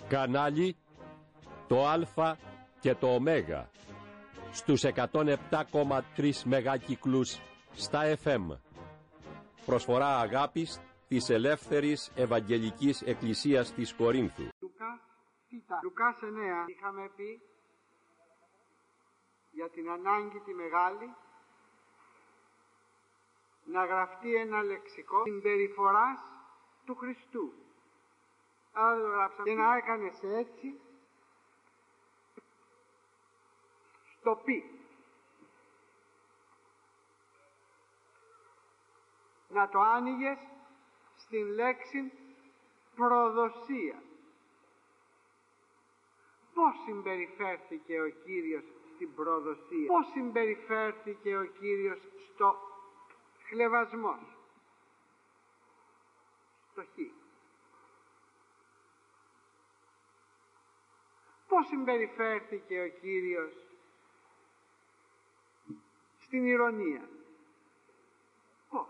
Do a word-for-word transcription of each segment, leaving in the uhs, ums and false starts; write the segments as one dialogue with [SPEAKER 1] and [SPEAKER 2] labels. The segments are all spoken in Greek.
[SPEAKER 1] Κανάλι το Α και το Ω στους εκατόν επτά κόμμα τρία μεγάκυκλους στα εφ εμ. Προσφορά αγάπης της Ελεύθερης Ευαγγελικής Εκκλησίας της Κορίνθου.
[SPEAKER 2] Λουκάς, Λουκάς εννέα είχαμε πει για την ανάγκη τη μεγάλη να γραφτεί ένα λεξικό συμπεριφοράς του Χριστού. Άρα το γράψαμε. Και να έκανες έτσι στο πι. Να το άνοιγες στην λέξη προδοσία. Πώς συμπεριφέρθηκε ο Κύριος στην προδοσία? Πώς συμπεριφέρθηκε ο Κύριος στο χλευασμό? Στο χ. Πώς συμπεριφέρθηκε ο Κύριος στην ηρωνία? Πώς?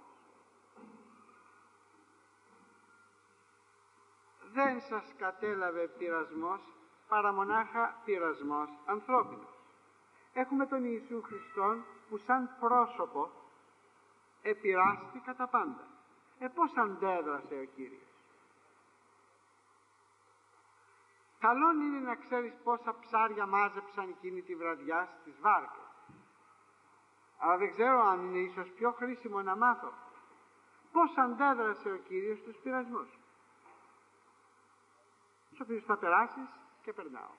[SPEAKER 2] Δεν σας κατέλαβε πειρασμός παρά μονάχα πειρασμός ανθρώπινος. Έχουμε τον Ιησού Χριστόν που σαν πρόσωπο επειράστη κατά πάντα. Ε, πώς αντέδρασε ο Κύριος? Καλόν είναι να ξέρεις πόσα ψάρια μάζεψαν εκείνη τη βραδιά στις βάρκες. Αλλά δεν ξέρω αν είναι ίσως πιο χρήσιμο να μάθω πώς αντέδρασε ο Κύριος στους πειρασμούς, στους οποίους θα περάσεις και περνάω.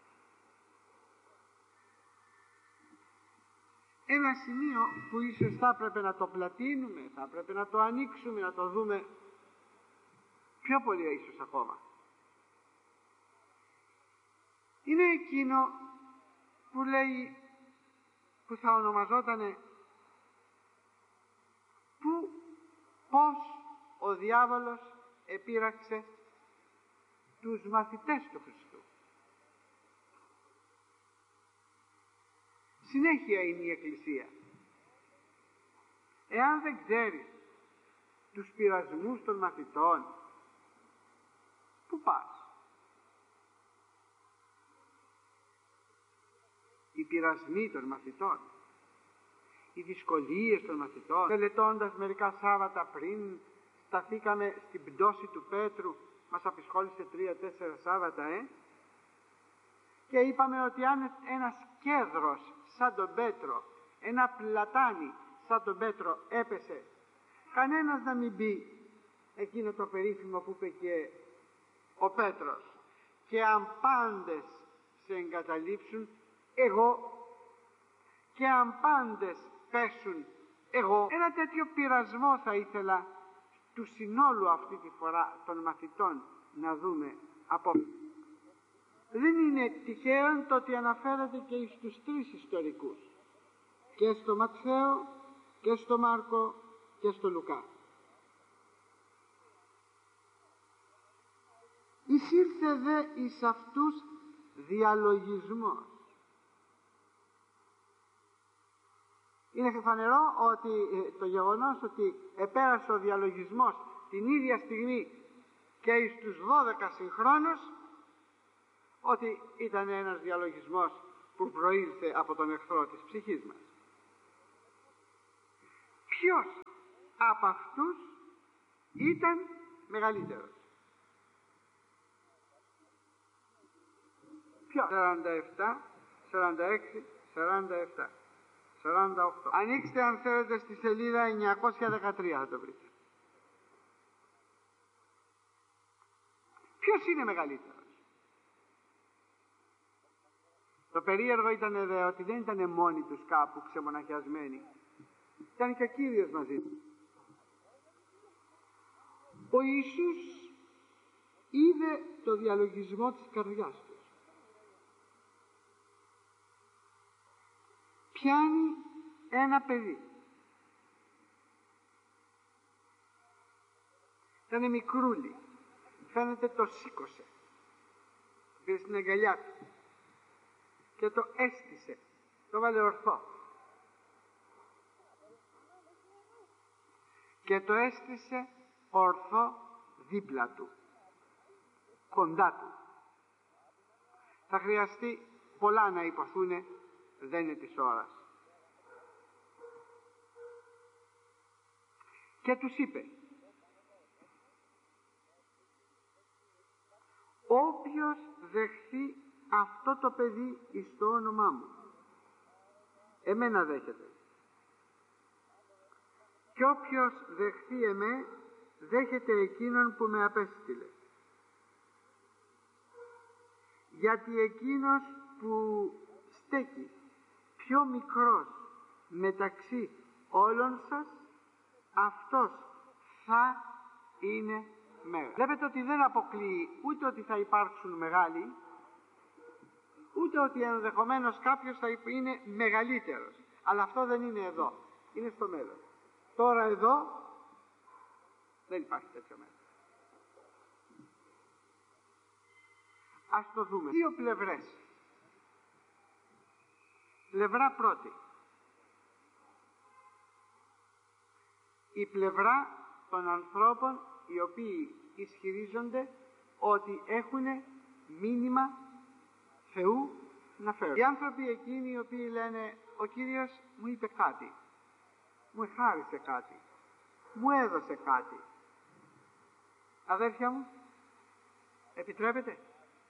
[SPEAKER 2] Ένα σημείο που ίσως θα έπρεπε να το πλατείνουμε, θα έπρεπε να το ανοίξουμε, να το δούμε πιο πολύ ίσως ακόμα, είναι εκείνο που λέει, που θα ονομαζότανε που, πώς ο διάβολος επήραξε τους μαθητές του Χριστού. Συνέχεια είναι η Εκκλησία. Εάν δεν ξέρεις τους πειρασμούς των μαθητών, πού πας? Οι πειρασμοί των μαθητών, οι δυσκολίες των μαθητών. Μελετώντας μερικά Σάββατα πριν, σταθήκαμε στην πτώση του Πέτρου, μας απασχόλησε τρία-τέσσερα Σάββατα, ε? Και είπαμε ότι αν ένας κέδρος σαν τον Πέτρο, ένα πλατάνι σαν τον Πέτρο έπεσε, κανένας να μην πει εκείνο το περίφημο που είπε και ο Πέτρος, και αν πάντες σε εγκαταλείψουν, εγώ, και αν πάντες πέσουν, εγώ. Ένα τέτοιο πειρασμό θα ήθελα του συνόλου αυτή τη φορά των μαθητών να δούμε απόψε. Δεν είναι τυχαίο το ότι αναφέρεται και στους τρεις ιστορικούς, και στο Ματθαίο και στο Μάρκο και στο Λουκά. Εισήρθε δε εις αυτούς διαλογισμός. Είναι φανερό ότι το γεγονός ότι επέρασε ο διαλογισμός την ίδια στιγμή και εις τους δώδεκα συγχρόνως, ότι ήταν ένας διαλογισμός που προήλθε από τον εχθρό της ψυχής μας. Ποιος από αυτούς ήταν μεγαλύτερος? Ποιος? σαράντα επτά, σαράντα έξι, σαράντα επτά, σαράντα οκτώ. Ανοίξτε αν θέλετε στη σελίδα εννιακόσια δεκατρία, θα το βρείτε. Ποιος είναι μεγαλύτερος? Το περίεργο ήταν δε ότι δεν ήταν μόνοι τους κάπου ξεμοναχιασμένοι. Ήταν και ο Κύριος μαζί τους. Ο Ιησούς είδε το διαλογισμό της καρδιάς τους. Πιάνει ένα παιδί. Ήταν μικρούλι. Φαίνεται το σήκωσε. Πήρε στην αγκαλιά του και το έστησε, το βάλε ορθό και το έστησε ορθό δίπλα του, κοντά του. Θα χρειαστεί πολλά να υποθούνε, δεν είναι της ώρας. Και τους είπε, όποιος δεχθεί αυτό το παιδί εις το όνομά μου, εμένα δέχεται. Και όποιος δεχθεί εμέ, δέχεται εκείνον που με απέστειλε. Γιατί εκείνος που στέκει πιο μικρός μεταξύ όλων σας, αυτός θα είναι μέγας. Βλέπετε ότι δεν αποκλείει ούτε ότι θα υπάρξουν μεγάλοι, ούτε ότι ενδεχομένως κάποιος θα είναι μεγαλύτερος. Αλλά αυτό δεν είναι εδώ, είναι στο μέλλον. Τώρα εδώ δεν υπάρχει τέτοιο μέλλον. Ας το δούμε. Δύο πλευρές. Πλευρά πρώτη. Η πλευρά των ανθρώπων οι οποίοι ισχυρίζονται ότι έχουν μήνυμα Θεού να φέρουν. Οι άνθρωποι εκείνοι οι οποίοι λένε ο Κύριος μου είπε κάτι, μου εχάρισε κάτι, μου έδωσε κάτι. Αδέρφια μου, επιτρέπετε?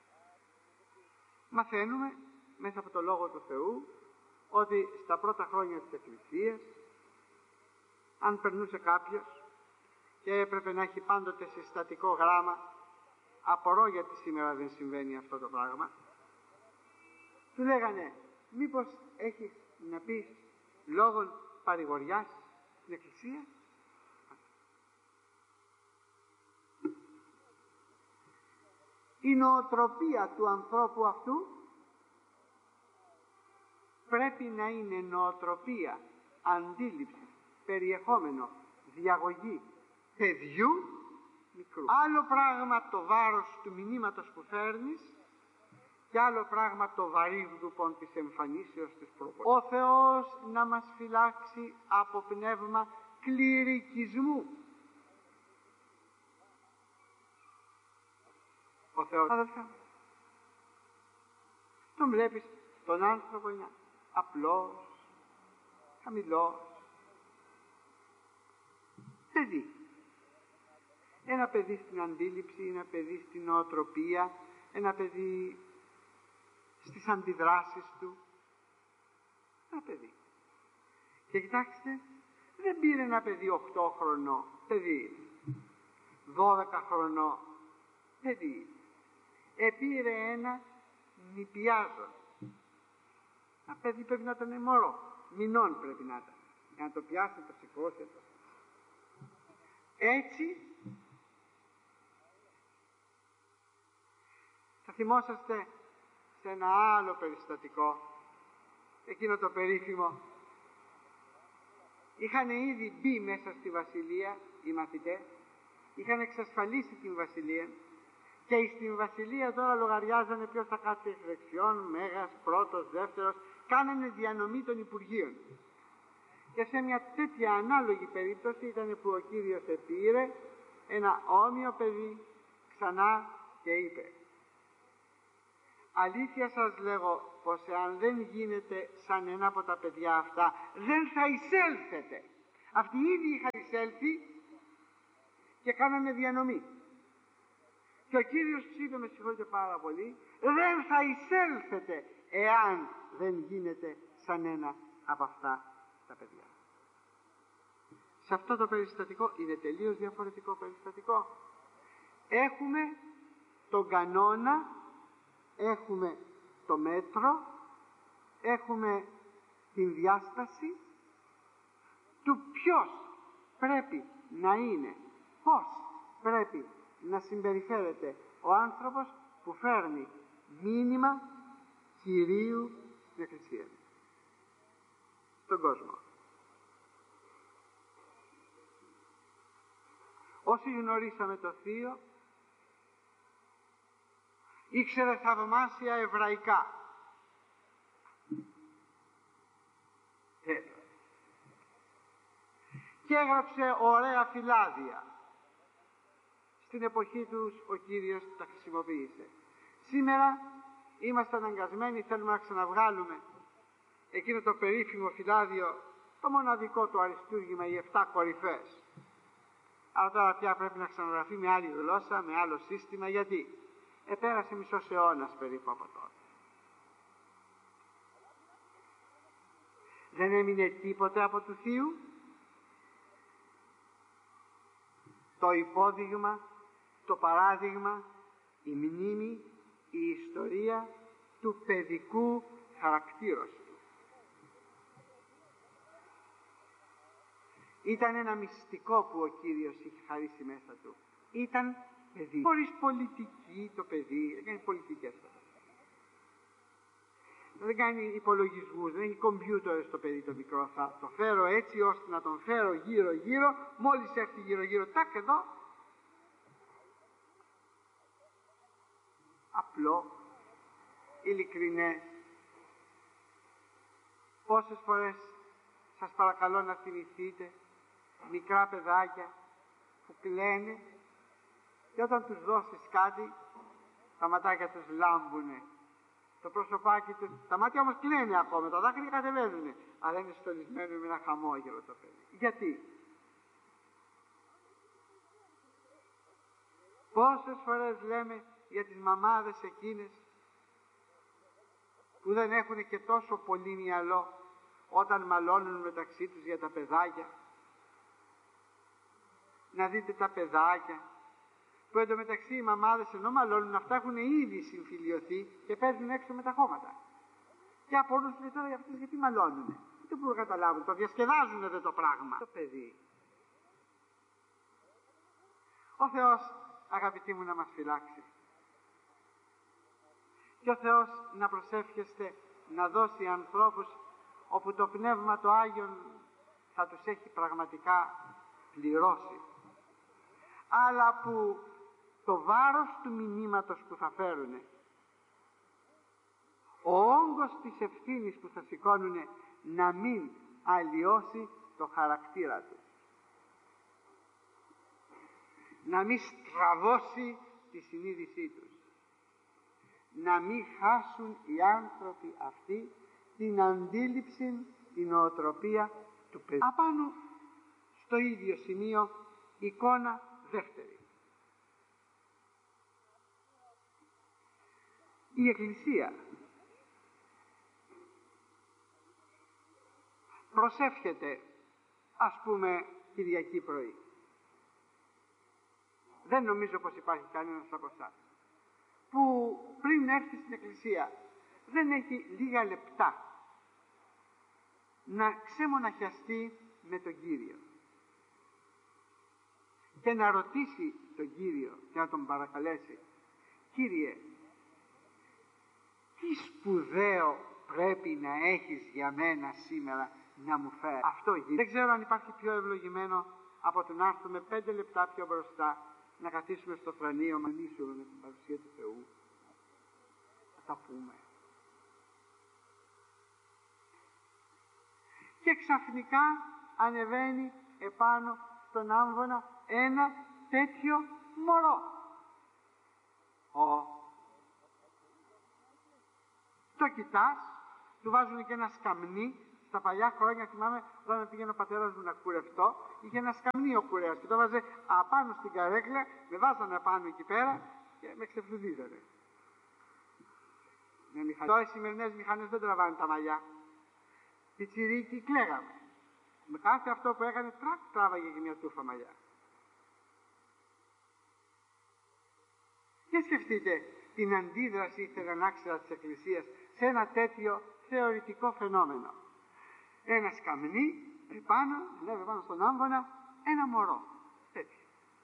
[SPEAKER 2] Μαθαίνουμε μέσα από το Λόγο του Θεού ότι στα πρώτα χρόνια της Εκκλησίας, αν περνούσε κάποιος και έπρεπε να έχει πάντοτε συστατικό γράμμα, απορώ γιατί σήμερα δεν συμβαίνει αυτό το πράγμα, του λέγανε μήπως έχεις να πεις λόγων παρηγοριάς στην Εκκλησία? Η νοοτροπία του ανθρώπου αυτού πρέπει να είναι νοοτροπία, αντίληψη, περιεχόμενο, διαγωγή παιδιού μικρού. Άλλο πράγμα το βάρος του μηνύματος που φέρνεις και άλλο πράγμα το βαρύγδουπον της εμφανίσεως της προπολής. Ο Θεός να μας φυλάξει από πνεύμα κληρικισμού. Ο Θεός, αδελφέ, τον βλέπεις, τον άνθρωπο είναι απλός, χαμηλός, παιδί. Ένα παιδί στην αντίληψη, ένα παιδί στην νοοτροπία, ένα παιδί στις αντιδράσεις του. Ένα παιδί. Και κοιτάξτε, δεν πήρε ένα παιδί οκτώ χρονών, παιδί, δώδεκα χρονών, παιδί. Επήρε ένα νηπιάζον. Ένα παιδί πρέπει να ήταν μωρό, μηνών πρέπει να ήταν, για να το πιάσει, να το σηκώσει. Έτσι, θα θυμόσαστε σε ένα άλλο περιστατικό, εκείνο το περίφημο. Είχαν ήδη μπει μέσα στη βασιλεία οι μαθητές, είχαν εξασφαλίσει την βασιλεία και στην βασιλεία τώρα λογαριάζανε ποιος θα κάτσει εκ δεξιών, μέγας, πρώτος, δεύτερος, κάνανε διανομή των υπουργείων. Και σε μια τέτοια ανάλογη περίπτωση ήταν που ο Κύριος επήρε ένα όμοιο παιδί ξανά και είπε, αλήθεια σας λέγω πως εάν δεν γίνετε σαν ένα από τα παιδιά αυτά, δεν θα εισέλθετε. Αυτοί ήδη είχαν εισέλθει και κάνανε διανομή. Και ο Κύριος τους είπε, με συγχωρείτε πάρα πολύ, δεν θα εισέλθετε εάν δεν γίνετε σαν ένα από αυτά τα παιδιά. Σε αυτό το περιστατικό είναι τελείως διαφορετικό περιστατικό. Έχουμε τον κανόνα, έχουμε το μέτρο, έχουμε την διάσταση του ποιος πρέπει να είναι, πώς πρέπει να συμπεριφέρεται ο άνθρωπος που φέρνει μήνυμα Κυρίου στην Εκκλησία, στον κόσμο. Όσοι γνωρίσαμε το Θείο, ήξερε θαυμάσια εβραϊκά. Και έγραψε ωραία φυλάδια. Στην εποχή τους ο Κύριος τα χρησιμοποίησε. Σήμερα είμαστε αναγκασμένοι, θέλουμε να ξαναβγάλουμε εκείνο το περίφημο φυλάδιο, το μοναδικό του αριστούργημα, οι εφτά κορυφές. Αλλά τώρα πια πρέπει να ξαναγραφεί με άλλη γλώσσα, με άλλο σύστημα, γιατί επέρασε μισός αιώνας περίπου από τότε. Δεν έμεινε τίποτε από του Θείου. Το υπόδειγμα, το παράδειγμα, η μνήμη, η ιστορία του παιδικού χαρακτήρος του. Ήταν ένα μυστικό που ο Κύριος είχε χαρίσει μέσα του. Ήταν παιδί. Χωρίς πολιτική το παιδί, δεν κάνει πολιτικές. Δεν κάνει υπολογισμούς, δεν έχει κομπιούτερ στο παιδί το μικρό. Θα το φέρω έτσι ώστε να τον φέρω γύρω γύρω, μόλις έρθει γύρω γύρω, τάκ εδώ. Απλό, ειλικρινές. Πόσες φορές σας παρακαλώ να θυμηθείτε μικρά παιδάκια που κλαίνε και όταν τους δώσεις κάτι τα ματάκια τους λάμπουνε, το προσωπάκι τους, τα μάτια όμως κλαίνε ακόμα, τα δάκρυα κατεβαίνουν, αλλά είναι στολισμένο με ένα χαμόγελο το παιδί. Γιατί? Πόσες φορές λέμε για τις μαμάδες εκείνες που δεν έχουν και τόσο πολύ μυαλό όταν μαλώνουν μεταξύ τους για τα παιδάκια. Να δείτε τα παιδάκια που εντωμεταξύ οι μαμάδες ενώ μαλώνουν αυτά έχουν ήδη συμφιλιωθεί και παίζουν έξω με τα χώματα. Και απορούν λέει τώρα για αυτούς γιατί μαλώνουνε. Δεν μπορούν να καταλάβουν, το διασκεδάζουν εδώ το πράγμα. Το παιδί. Ο Θεός, αγαπητοί μου, να μας φυλάξει. Και ο Θεός να προσεύχεστε να δώσει ανθρώπους όπου το Πνεύμα το Άγιον θα τους έχει πραγματικά πληρώσει. Αλλά που το βάρος του μηνύματος που θα φέρουνε, ο όγκος της ευθύνης που θα σηκώνουνε να μην αλλοιώσει το χαρακτήρα τους. Να μην στραβώσει τη συνείδησή τους. Να μην χάσουν οι άνθρωποι αυτοί την αντίληψη, την νοοτροπία του παιδιού. Απάνω στο ίδιο σημείο εικόνα δεύτερη. Η Εκκλησία προσεύχεται, ας πούμε, Κυριακή πρωί. Δεν νομίζω πως υπάρχει κανένας από εσάς που πριν έρθει στην Εκκλησία δεν έχει λίγα λεπτά να ξεμοναχιαστεί με τον Κύριο και να ρωτήσει τον Κύριο και να τον παρακαλέσει, Κύριε, τι σπουδαίο πρέπει να έχεις για μένα σήμερα να μου φέρει. Αυτό γίνεται. Δεν ξέρω αν υπάρχει πιο ευλογημένο από το να έρθουμε πέντε λεπτά πιο μπροστά, να καθίσουμε στο θρανείο, να νήσουμε με την παρουσία του Θεού. Θα τα πούμε. Και ξαφνικά ανεβαίνει επάνω στον άμβονα ένα τέτοιο μωρό. Ο. Το κοιτάς, του βάζουν και ένα σκαμνί. Στα παλιά χρόνια θυμάμαι όταν πήγαινε ο πατέρας μου να κουρευτώ, είχε ένα σκαμνί ο κουρέας και το βάζε απάνω στην καρέκλα, με βάζανε απάνω εκεί πέρα και με ξεφλουδίζανε. Με μηχανές. Τώρα οι σημερινές μηχανές δεν τραβάνε τα μαλλιά. Πιτσιρίκι κλαίγαμε. Με κάθε αυτό που έκανε τρακ τράβαγε και μια τούφα μαλλιά. Και σκεφτείτε την αντίδραση ήθελα να ξέρω της Εκκλησίας σε ένα τέτοιο θεωρητικό φαινόμενο. Ένα σκαμνί επάνω, ανέβει πάνω στον άμβονα, ένα μωρό. Τέτοιο.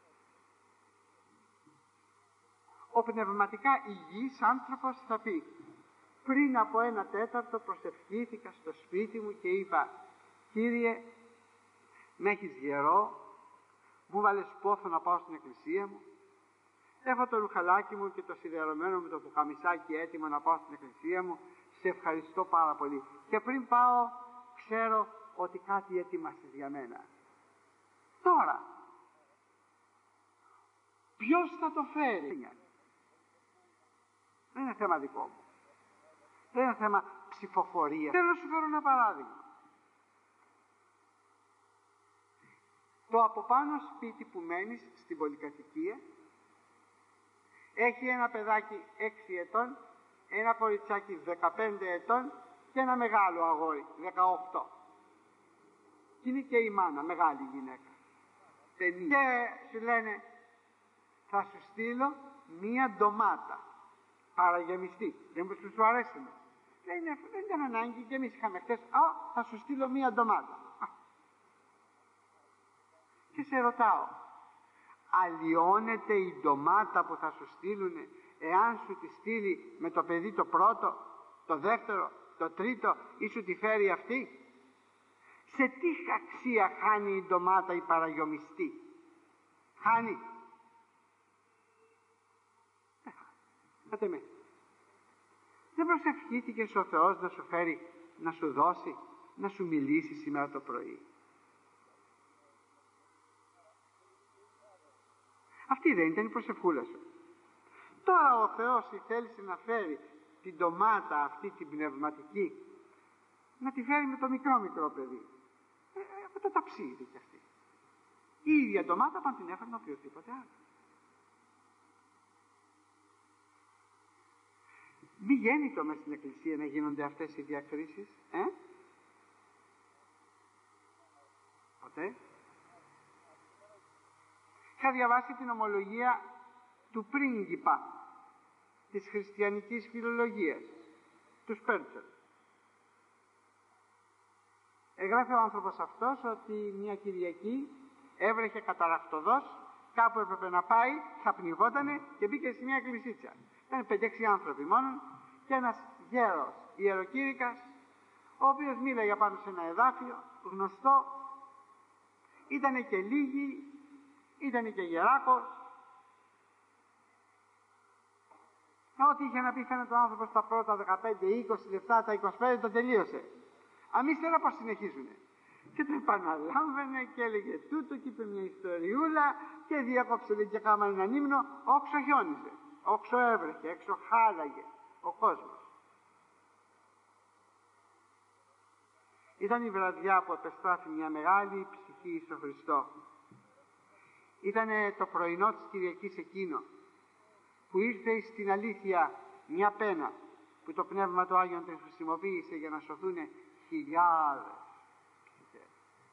[SPEAKER 2] Ο πνευματικά υγιής άνθρωπος θα πει, πριν από ένα τέταρτο προσευχήθηκα στο σπίτι μου και είπα, Κύριε, με έχεις γερό, μου βάλες πόθο να πάω στην εκκλησία μου, έχω το ρουχαλάκι μου και το σιδερωμένο με το πουκαμισάκι έτοιμο να πάω στην εκκλησία μου, σε ευχαριστώ πάρα πολύ. Και πριν πάω, ξέρω ότι κάτι έτοιμασες για μένα. Τώρα, ποιος θα το φέρει? Δεν είναι θέμα δικό μου. Δεν είναι θέμα ψηφοφορία. Θέλω να σου φέρω ένα παράδειγμα. Το από πάνω σπίτι που μένεις στην πολυκατοικία έχει ένα παιδάκι έξι ετών, ένα κοριτσάκι δεκαπέντε ετών και ένα μεγάλο αγόρι, δεκαοκτώ. Και είναι και η μάνα, μεγάλη γυναίκα. Και σου λένε, θα σου στείλω μία ντομάτα παραγεμιστή. Δεν μου σου αρέσει. Λέει, ναι, δεν ήταν ανάγκη και εμείς είχαμε χτες. Α, θα σου στείλω μία ντομάτα. Α. Και σε ρωτάω, αλλοιώνεται η ντομάτα που θα σου στείλουνε εάν σου τη στείλει με το παιδί το πρώτο, το δεύτερο, το τρίτο ή σου τη φέρει αυτή? Σε τι αξία χάνει η ντομάτα η παραγιομιστή? Χάνει. Κάτε με. Δεν προσευχήθηκες ο Θεός να σου φέρει, να σου δώσει, να σου μιλήσει σήμερα το πρωί? Αυτή δεν ήταν η προσευχούλα σου? Τώρα ο Θεός θέλησε να φέρει την ντομάτα αυτή την πνευματική, να τη φέρει με το μικρό μικρό παιδί. Ε, με το ταψίδι κι αυτή. Η ίδια ντομάτα παν την έφερνε οποιοδήποτε άλλο. Μη γέννητο μες στην Εκκλησία να γίνονται αυτές οι διακρίσεις, ε? Ποτέ. Είχα διαβάσει την ομολογία του πρίγκιπα της χριστιανικής φιλολογίας, του Σπέρτσελ. Εγγράφει ο άνθρωπος αυτός ότι μια Κυριακή έβρεχε καταρακτοδός, κάπου έπρεπε να πάει, ξαπνιγότανε και μπήκε σε μια εκκλησίτσα. Ήταν πέντε έξι άνθρωποι μόνο και ένας γέρος ιεροκήρυκας, ο οποίος μίλαγε πάνω σε ένα εδάφιο γνωστό, ήτανε και λίγοι, ήτανε και γεράκος. Ό,τι είχε να πει φαίνεται ο άνθρωπος τα πρώτα δεκαπέντε είκοσι λεπτά, τα είκοσι πέντε το τελείωσε. Αμύστερα πως συνεχίζουνε. Και το επαναλάμβανε και έλεγε τούτο και είπε μια ιστοριούλα και διάκοψε λέει, και κάμανε έναν ύμνο, όξο χιόνιζε, όξο έβρεχε, έξω χάλαγε ο κόσμος. Ήταν η βραδιά που επεστράφει μια μεγάλη ψυχή στον Χριστό. Ήτανε το πρωινό της Κυριακής εκείνο που ήρθε στην αλήθεια μια πένα που το Πνεύμα του Άγιον την χρησιμοποίησε για να σωθούν χιλιάδες ψυχές.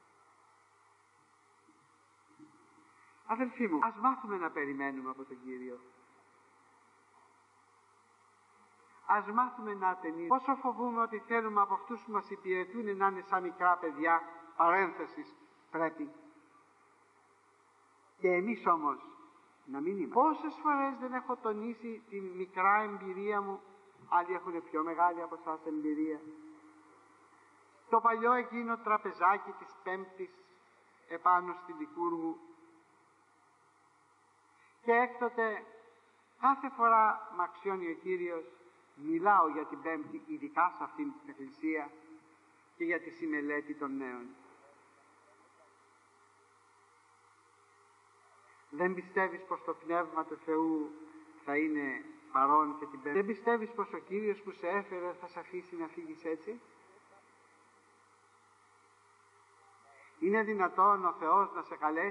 [SPEAKER 2] Αδελφοί μου, ας μάθουμε να περιμένουμε από τον Κύριο. Ας μάθουμε να ατενίζουμε. Πόσο φοβούμε ότι θέλουμε από αυτούς που μας υπηρετούν να είναι σαν μικρά παιδιά, παρένθεσης, πρέπει. Και εμείς όμως να μην είμαστε. Πόσες φορές δεν έχω τονίσει τη μικρά εμπειρία μου, άλλοι έχουν πιο μεγάλη από εσάς εμπειρία. Το παλιό εκείνο τραπεζάκι της Πέμπτης επάνω στη Λικούργου. Και έκτοτε κάθε φορά μ' αξιώνει ο Κύριος, μιλάω για την Πέμπτη, ειδικά σε αυτήν την εκκλησία και για τη συμμελέτη των νέων. Δεν πιστεύεις πως το Πνεύμα του Θεού θα είναι παρόν και την Πέμπτη? Δεν πιστεύεις πως ο Κύριος που σε έφερε θα σε αφήσει να φύγεις έτσι? Είναι δυνατόν ο Θεός να σε καλέσει